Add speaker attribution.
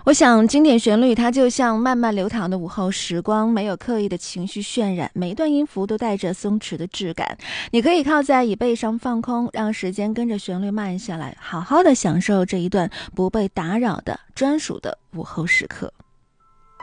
Speaker 1: 我想经典旋律它就像慢慢流淌的午后时光，没有刻意的情绪渲染，每一段音符都带着松弛的质感。你可以靠在椅背上放空，让时间跟着旋律慢下来，好好的享受这一段不被打扰的专属的午后时刻。